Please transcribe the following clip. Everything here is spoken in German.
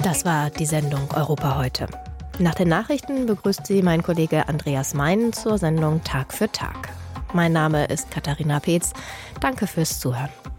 Das war die Sendung Europa heute. Nach den Nachrichten begrüßt Sie mein Kollege Andreas Mein zur Sendung Tag für Tag. Mein Name ist Katharina Peetz. Danke fürs Zuhören.